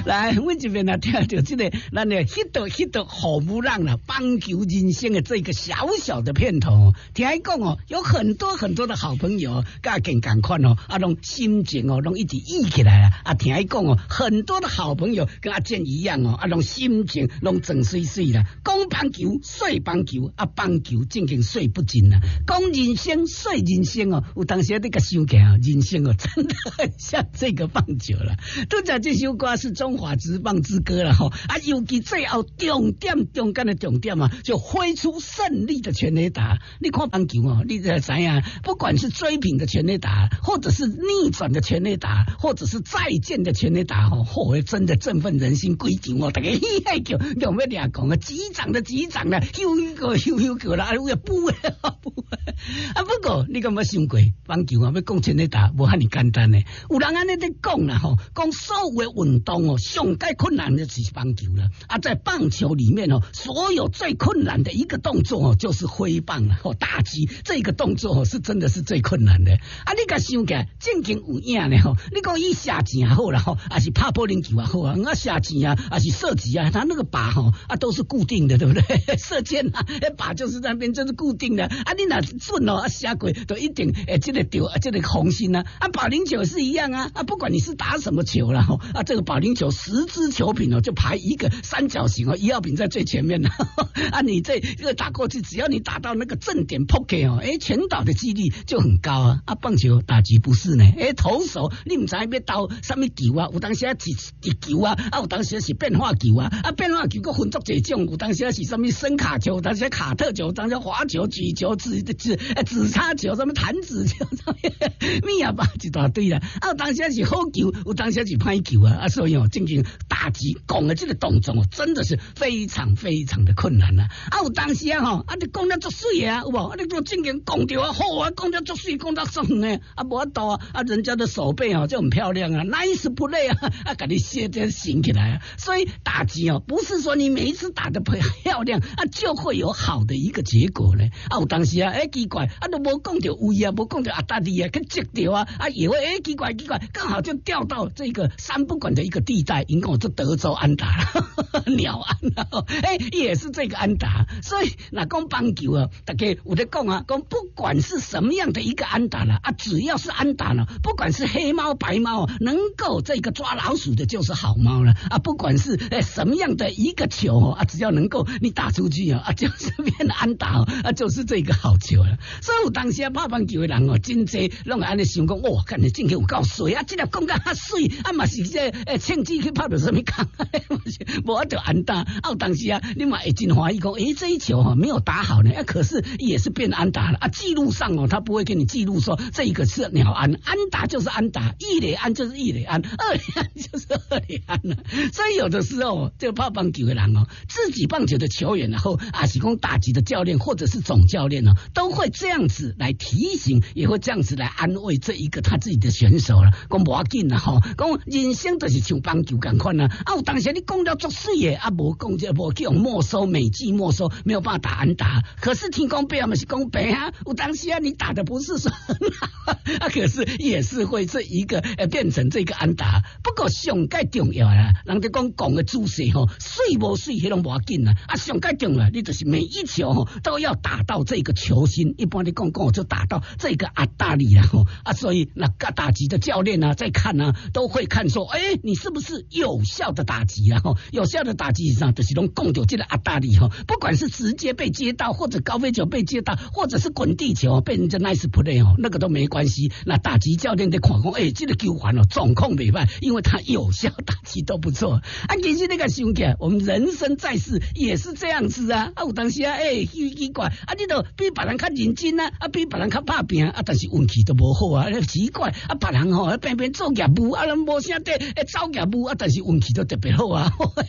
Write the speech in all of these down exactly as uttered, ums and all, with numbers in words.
来，我这边呢听到这个，咱的迄道迄道好不让了棒球人生的这个小小的片头，听伊讲哦，有很多很多的好朋友，甲跟共款哦，啊，拢心情哦，拢一直忆起来啊，啊，听伊讲哦，很多的好朋友跟阿健一样哦，啊，拢心情拢整水水啦，讲棒球睡棒球，啊，棒球正经睡不尽啦，讲人生睡人生哦，有当时那个想起啊，人生哦，真的很像这个棒球了。都讲这首歌是中华职棒之歌了哈，啊，尤其最后重点中间的重点啊，就挥出胜利的全垒打。你看棒球哦，你知怎样？不管是追平的全垒打，或者是逆转的全垒打，或者是再见的全垒打哦，嚯、哦，真的振奋人心，规场哦，大家嘿嘿叫，用要俩讲啊，击掌的击掌啦，休一个休一个啦，啊，有补的补啊。不过你敢冇想过棒球啊？要讲全垒打，无遐尼简单呢。有人安尼在讲啦吼，讲所有的运动哦，上该困难的就是棒球了。啊，在棒球里面哦，所有最困难的一个动作哦，就是挥棒了，哦，打击这个动作哦，是真的是最困难的。啊，你甲想起来，正经有影呢吼，你讲伊射箭也好啦吼，还是拍保龄球也好啊，啊射箭啊，还是射击啊，他那个靶吼啊都是固定的，对不对？射箭啊，靶就是那边就是固定的。啊，你若准哦，啊射过都一定诶，这个丢啊，这个红心啊，啊保龄球是一样啊，啊不管你是打什么球啦吼，啊这个保龄球十支球品哦，就排一个三角形哦，一号品在最前面的啊，你这这个打过去，只要你打到那个正点 pocket 哦，诶全倒的几率就很高啊。啊棒球打击不是呢，诶投手你唔知要投什么球啊，有当时啊直直球啊，啊有当时是变化球啊，啊变化球个分作这种，有当时是什么声卡球，有当时卡特球，有当时滑球、举球、指指指叉球，什么弹指球，咪呀吧一大堆啦。啊有当时是好球，有当时是歹球啊，啊所以哦，正经打击讲的这个动作哦，真的是非常非常的困难啊。啊有当时啊吼，啊你讲得足水啊，有无？啊你讲正经讲着啊好啊，讲得足水，讲得爽呢，啊无法度啊，啊人家的手背哦就很漂亮啊 ，nice play 啊，啊给你写点醒起来啊。所以打击哦，不是说你每一次打得漂亮啊，就会有好的一个结果呢。啊有当时啊，哎奇怪，啊都无讲着位啊，无讲着阿达利啊，去接着啊，啊以为哎奇怪奇怪，刚好就掉到这个三不管的一个地带，因为就德州安打了，鸟安了，哎也是这个安打。所以那讲棒球啊，大家有在讲啊，讲不管是什么样的一个安打了啊，只要是安打了，不管是黑猫白猫，能够这个抓老鼠的就是好猫了啊，不管是哎什么样的一个球啊，只要能够你打出去啊，就是变安打啊，就是这个好球了。所以有当时啊拍棒球的人哦，真济拢安尼想讲，哇，看你真个有够水啊，这粒讲得较水啊，嘛是这诶庆记去拍到什么工，无得安打。啊有当时啊，你嘛会真怀疑讲，诶这一球哈没有打好呢，啊可是也是变安打了啊，记录上哦，他不会给你记录说这一个是鸟安，安打就是安打，一垒安就是一垒安，二垒安就是二垒安了。所以有的时候这个拍棒球的人哦，自己棒球的球员然后啊，是讲打击的教练或者是总教练呢，都会这样子来提醒，也会这样子来安慰这一个他自己的选手了。讲无要紧啦吼，讲人生就是像棒球咁款啦。啊，有当时你讲了足水嘅，啊无讲这无去用没收美技没收，没有办法打安打。可是天公伯嘛是公伯啊，有当时啊你打的不是说很好啊，可是也是会这一个呃变成这个安打。不过上介重要啦，人家讲讲的姿势吼，水无水迄拢无要紧啦。啊，上介重要，你就是每一球吼都要打到这个球心。一般你讲讲就打到这个阿大力啦吼啊，所以那个打击的教练啊，在看啊，都会看说，哎，你是不是有效的打击啦？吼，有效的打击上就是拢讲到这个阿大力吼，不管是直接被接到，或者高飞球被接到，或者是滚地球被人家 nice play 哦，那个都没关系。那打击教练在看讲，哎，这个球环哦，状况袂歹，因为他有效打击都不错。啊，其实那个想起来，我们人生在世也是这样子啊。啊，有当时啊，哎，奇奇怪，啊，你都比别人较认真啊，啊，比别人较拍拼啊，但是运气都无好啊，奇怪啊，别人吼偏偏做业务啊，人无啥得诶走业务啊，但是运气都特别好啊，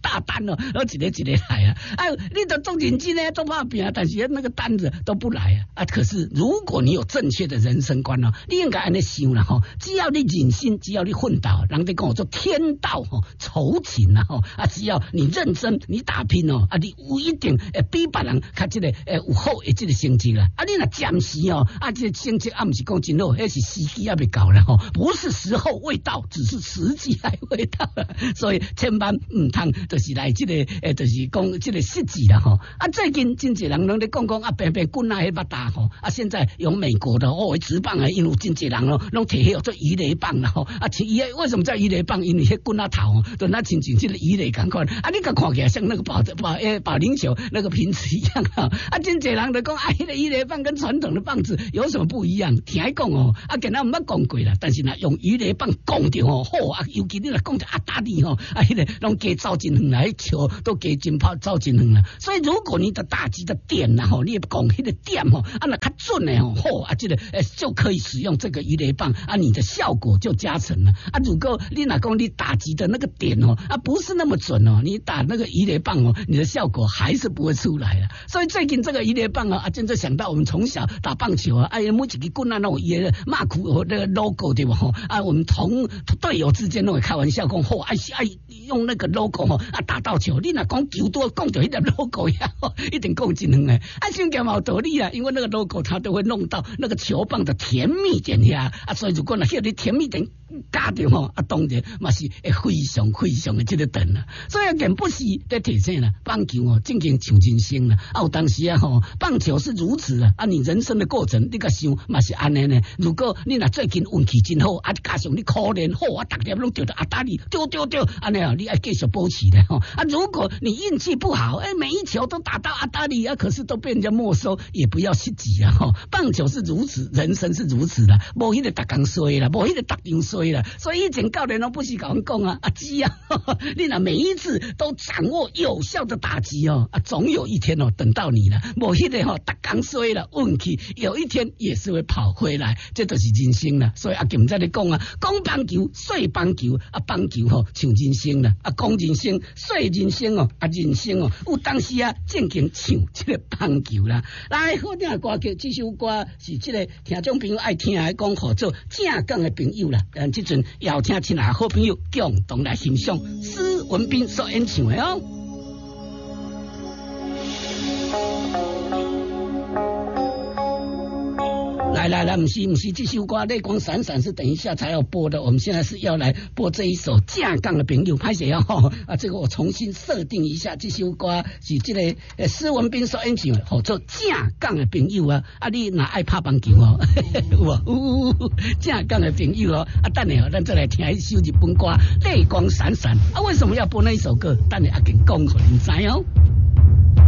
大单哦，然后一个一个来啊，哎，你都做认真呢，做怕拼，但是那个单子都不来啊，啊，可是如果你有正确的人生观哦，你应该安尼想啦吼，只要你忍心，只要你奋斗，人哋讲做天道吼酬勤啦吼，啊，只要你认真，你打拼哦，啊，你有一定诶比别人较这个诶有好诶这个成绩啦，啊，你若暂时哦，啊，这个成绩啊，唔是讲真好，迄是时机还未到啦吼，不是时候未到，只是时机还未到，所以千万唔通就是来这个诶，就是讲这个失志啦吼，啊，最近真侪人拢咧讲讲啊，平平滚啊，迄捌大吼，啊，现在有美国的哦，职棒啊，因为真侪人咯，拢摕迄做鱼雷棒啦吼，啊，伊为什么叫鱼雷棒？因为迄棍啊头，就那亲像这个鱼雷咁款，啊，你甲看起来像那个保保诶保龄球那个瓶子一样啊，啊，真侪人就讲啊，迄个鱼雷棒跟传统的棒子有什么不一样？听讲哦，啊，跟他唔捌讲过啦，但是呢，用鱼雷棒讲着哦，好啊，尤其你若讲着阿达利吼，啊，迄个拢加走真远啦，迄球都加真跑走真远啦，所以如果你的打击的点呐吼，你讲迄个点吼，啊，那较准诶吼，好啊，这个诶就可以使用这个鱼雷棒啊，你的效果就加成了啊。如果你若讲你打击的那个点哦，啊，不是那么准哦，你打那个鱼雷棒哦，你的效果还是不会出来的。所以最近这个鱼雷棒啊，啊，真正想到我们从小打棒球啊，哎呀，每一个棍啊，那种也马库和那个 logo 对吧？吼啊，我们同队友之间都会开玩笑讲，吼，哎哎，用那个 logo 吼啊打到球，你若讲球多讲到迄个 logo 呀，一定讲真远诶。啊，想讲冇道理啊，因为那个 logo 它都会弄到那个球棒的甜蜜点呀，啊，所以如果那些你甜蜜点加掉吼，啊，当然嘛是会非常非常的这个等啦。所以更不是在提醒啦，棒球哦，正经像人生啦。啊，有当时啊吼，棒球是如此啊，啊，你人生的过程你个想嘛是安尼呢。如果你若最近运气真好，啊，加上你可怜好啊，大家拢丢到阿达里丢丢丢，安尼啊，你爱继续保持的吼。啊，如果你运气不好，哎，每一球都打到阿达里啊，可是都被人家没收，也不要失己啊吼。棒球是如此，人生是如此的，无迄个逐工衰啦，无迄个逐样衰啦。所以以前教练都不是甲阮讲啊，阿姊啊，呵呵你若每一次都掌握有效的打击哦，啊，总有一天哦，等到你了，无迄个吼，逐工衰了，运气有一天也是会跑回来，这就是人生啦。所以阿金在咧讲啊，讲棒球，说棒球，啊，棒球吼像人生啦，啊，讲人生，说人生哦，啊，人生哦，有当时啊，正经像这个棒球啦。来，好听的歌曲，这首歌是这个听众朋友爱听的，讲好做正港的朋友啦。嗯，这阵要听亲爱好朋友共同来欣赏施文彬所演唱的哦。来来来，不是不是，这首歌泪光闪闪是等一下才要播的，我们现在是要来播这一首正港的朋友，拍谁哦啊？这个我重新设定一下，这首歌是这个呃施文彬所演唱的，好做正港的朋友啊！啊，你哪爱拍棒球哦？有啊，有正港的朋友哦！啊，等下哦，咱再来听一首日本歌，泪光闪闪啊！为什么要播那一首歌？等下阿给讲给您知哦。